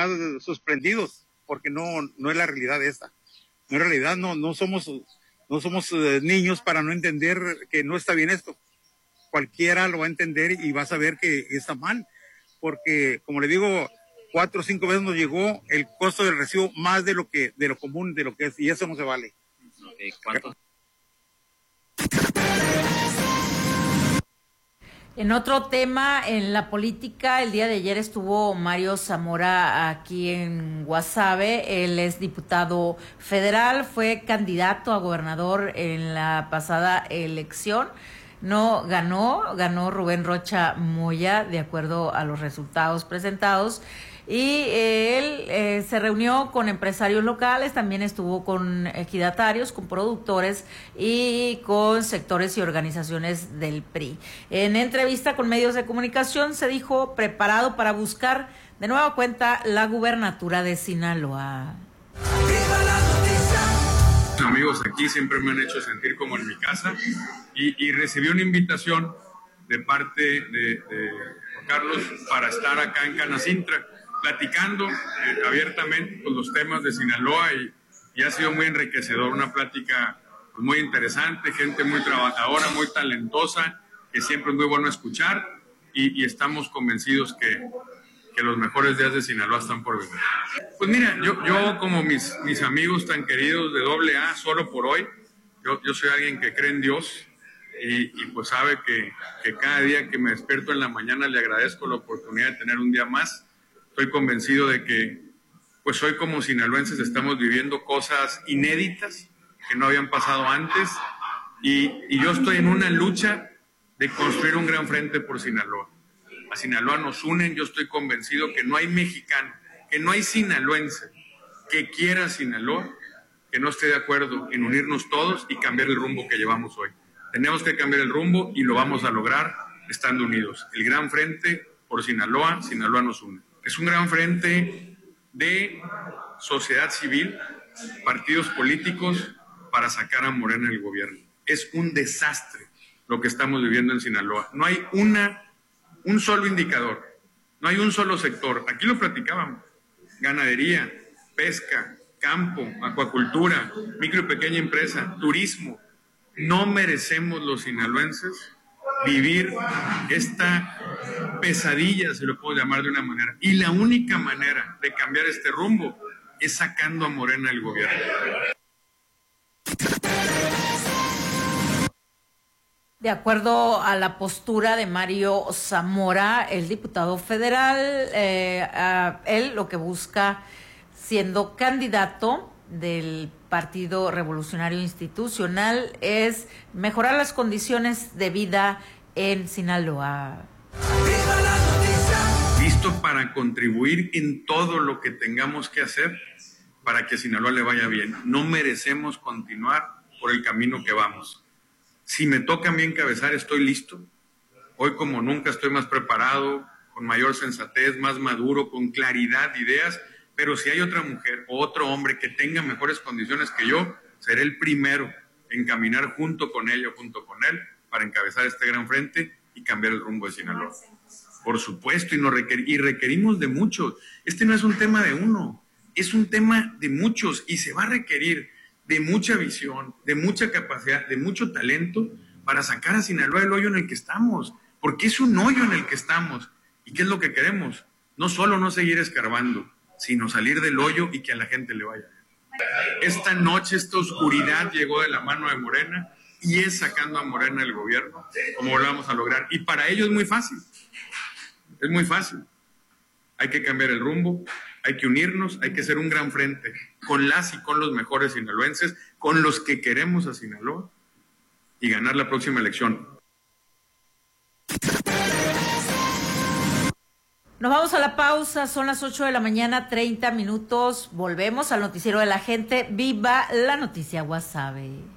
más sorprendidos, porque no es la realidad esta. No es realidad, no somos niños para no entender que no está bien esto. Cualquiera lo va a entender y va a saber que está mal, porque como le digo, 4 o 5 veces nos llegó el costo del recibo más de lo común, de lo que es, y eso no se vale. ¿Cuánto? En otro tema, en la política, el día de ayer estuvo Mario Zamora aquí en Guasave. Él es diputado federal, fue candidato a gobernador en la pasada elección. No ganó Rubén Rocha Moya, de acuerdo a los resultados presentados. Y él se reunió con empresarios locales, también estuvo con ejidatarios, con productores y con sectores y organizaciones del PRI. En entrevista con medios de comunicación se dijo preparado para buscar de nueva cuenta la gubernatura de Sinaloa. Amigos aquí siempre me han hecho sentir como en mi casa y recibí una invitación de parte de Juan Carlos para estar acá en Canacintra platicando abiertamente con los temas de Sinaloa y ha sido muy enriquecedor, una plática pues, muy interesante, gente muy trabajadora, muy talentosa, que siempre es muy bueno escuchar y estamos convencidos que los mejores días de Sinaloa están por venir. Pues mira, yo como mis amigos tan queridos de AA, solo por hoy, yo soy alguien que cree en Dios y pues sabe que cada día que me despierto en la mañana le agradezco la oportunidad de tener un día más. Estoy convencido de que pues hoy como sinaloenses estamos viviendo cosas inéditas que no habían pasado antes y yo estoy en una lucha de construir un gran frente por Sinaloa. A Sinaloa nos unen, yo estoy convencido que no hay mexicano, que no hay sinaloense que quiera Sinaloa, que no esté de acuerdo en unirnos todos y cambiar el rumbo que llevamos hoy. Tenemos que cambiar el rumbo y lo vamos a lograr estando unidos. El gran frente por Sinaloa, Sinaloa nos une. Es un gran frente de sociedad civil, partidos políticos para sacar a Morena del gobierno. Es un desastre lo que estamos viviendo en Sinaloa. No hay un solo indicador, no hay un solo sector. Aquí lo platicábamos, ganadería, pesca, campo, acuacultura, micro y pequeña empresa, turismo. No merecemos los sinaloenses vivir esta pesadilla, se lo puedo llamar de una manera. Y la única manera de cambiar este rumbo es sacando a Morena del gobierno. De acuerdo a la postura de Mario Zamora, el diputado federal, él lo que busca, siendo candidato del Partido Revolucionario Institucional, es mejorar las condiciones de vida en Sinaloa. Listo para contribuir en todo lo que tengamos que hacer para que a Sinaloa le vaya bien. No merecemos continuar por el camino que vamos. Si me toca a mí encabezar, estoy listo. Hoy como nunca estoy más preparado, con mayor sensatez, más maduro, con claridad de ideas, pero si hay otra mujer o otro hombre que tenga mejores condiciones que yo, seré el primero en caminar junto con ella o junto con él para encabezar este gran frente y cambiar el rumbo de Sinaloa. Por supuesto, y requerimos de muchos. Este no es un tema de uno, es un tema de muchos y se va a requerir de mucha visión, de mucha capacidad, de mucho talento para sacar a Sinaloa del hoyo en el que estamos, porque es un hoyo en el que estamos. ¿Y qué es lo que queremos? No solo no seguir escarbando, sino salir del hoyo y que a la gente le vaya bien. Esta noche, esta oscuridad llegó de la mano de Morena y es sacando a Morena del gobierno como lo vamos a lograr. Y para ello es muy fácil. Es muy fácil. Hay que cambiar el rumbo, hay que unirnos, hay que ser un gran frente con las y con los mejores sinaloenses, con los que queremos a Sinaloa y ganar la próxima elección. Nos vamos a la pausa, son las 8 de la mañana, 30 minutos. Volvemos al noticiero de la gente. ¡Viva la noticia Guasave!